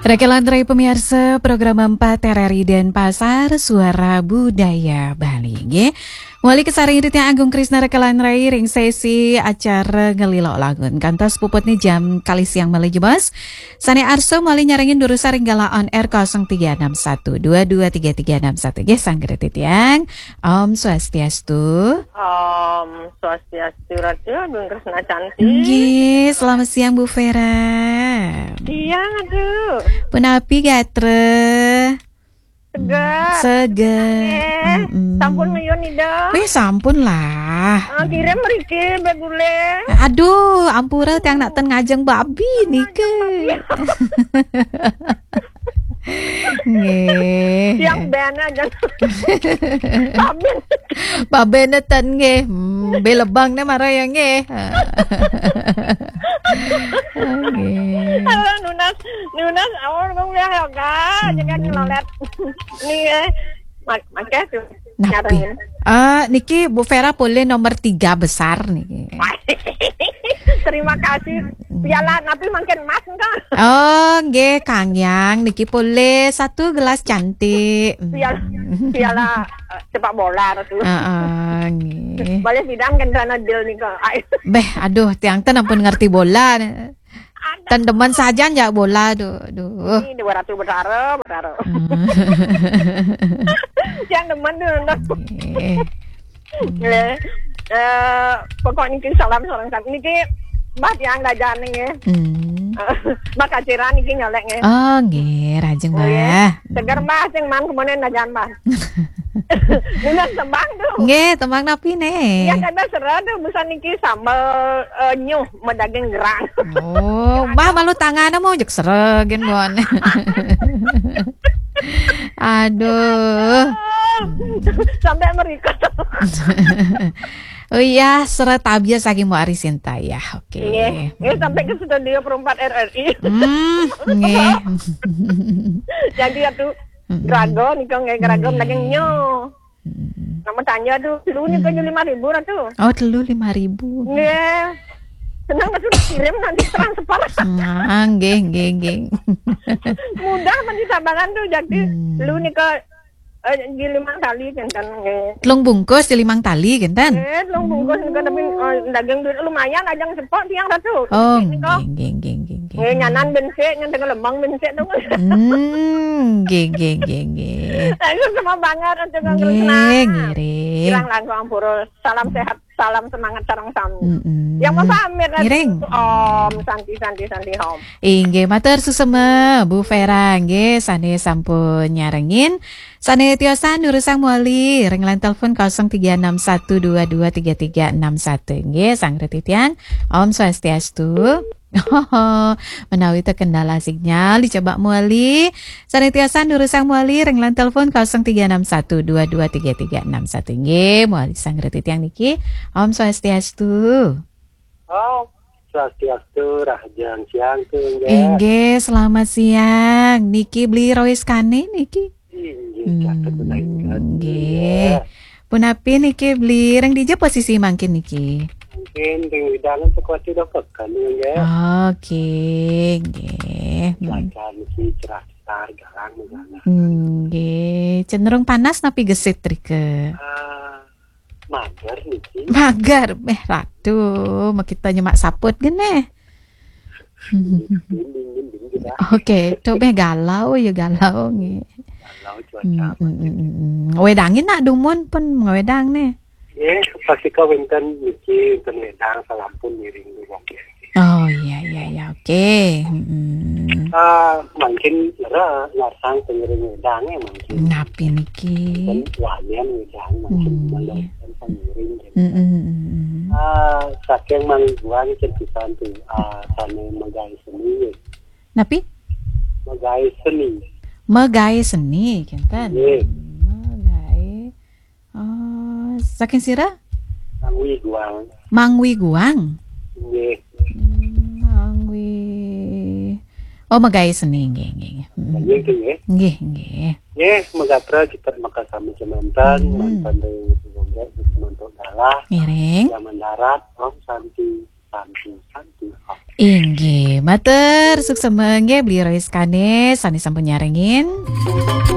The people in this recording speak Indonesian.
Rekelan Rai pemirsa program 4 TRRI Denpasar Suara Budaya Bali nggih. Wali Kesaring Ditya Agung Krisna Rekelan Rai ring sesi acara ngelilok lagun. Kantos puput nih jam kali siang malih jebas. Sane Arso malih nyarengin durusa ringgala on air 0361223361 nggih sanggretit yang Om Swastiastu. Om Swastiastu Radio Agung Krisna cantik. Nggih, selamat siang Bu Vera. Siang aduh. Punapi gatre? Seger. Sampun nguyun ida. Wih sampun lah. Kirim mriki begule. Aduh, ampura tiang nak ten ngajeng babi nih ke. Nggih. Yang ben aja. Babe neten nggih. Belebang ne marah ya nggih. Halo Nunas awal ngomong ya ga, jangan ngelolet. Nih makanya tuh. Napi. Niki Bu Vera boleh nomor 3 besar nih. Terima kasih. Piala napi makin mas enggak? Oh, nggih Kang Yang, niki boleh 1 gelas cantik. Piala sepak bola tuh. Nggih. Boleh bidang kan dana deal nih kok. Beh, aduh, tiang ten ampun ngerti bola. Ten demen saja njak bola, duh. Ini 200 bertara. Yang demen tuh. Pokoknya ini salam seorang kami ini bat yang dajan nih. Mbak kaciran ini nyalek nih. Oh, nggih, rajeng Mbah. Seger Mbah sing man kemudian dajan Mbah. Nunas tembang tuh. Nggih, tembang napi nih. Ya kada serah tuh bisa niki sambal nyuh medaging gerang. Oh, Mbah malu tangannya mau jek seregen bon. Aduh. Sampai mereka. Oh iya, seret tabia saking mau Ari Sinta ya. Oke. Nggih, sampai ke studio perempat RRI. Nggih. Jadi atuh Grago nih kong Grago daging nyo. Nama tanya tuh, dulu nih kan 5.000 tuh. Oh, telu 5.000. Nggih. Senang masuk kirim nanti transfer. Nggih. Mudah nanti sabangan tuh jadi dulu nih ke di 5 tali kan Telung bungkus di 5 tali kan? Telung bungkus kan tapi daging lumayan ajang sepot tiang satu. Oh, nggih. Nyanan bensek, nyan tengah lembang bensek tuh. Nggih. Aku sama banget untuk ngiring. Kirang langsung ampura. Salam sehat, salam semangat sareng sami. Yang mau pamit ngiring. Om Santi Om. Nggih, matur suseme Bu Vera nggih sane sampun nyarengin. Sane tiosan urusang muali renglan telepon 0361223361 nggih sanggret titian Om Swastiastu. Menawi terkendala sinyal dicoba muali. Sane tiosan urusang muali renglan telepon 0361223361 nggih muali sanggret titian niki Om Swastiastu. Oh, Swastiastu rahjang siang tuh nggih. Selamat siang. Niki beli rois kane niki. Nggih. Punapi niki beli reng dije posisi mangkin niki. Mungkin ring widangan sekuati dapat kan ya. Oke, nggih. Cuaca niki cerah cetar garang megana. Nggih, cenderung panas napi gesit rike. Mager niki. Mager, ratu, makita nyemak saput gene. Oke, coba galau ya galau nggih. Wedangin nak dumun pun ngewedang nih. Pasti kau wenten niki wedang salampun miring wong. Oh iya oke. Mungkin larang pengiring wedangnya mungkin. Napi niki. Walian wedang mungkin melakukan pengiring. Saking mangguan cerpisan tuh sana megai seni. Napi? Megai seni, kinten. Megai. Saking sira? Mangwi guang. Nggih. Mangwi. Oh, megai seni nggih. Nggih. Nggih, megatra kita makasami cemantan, mantan dari Sumber, Mantok Dalah. Ngiring. Yang mendarat, Om Santi. Inggih, matur suksema nggih beli Rois Kane sani sampun nyaringin.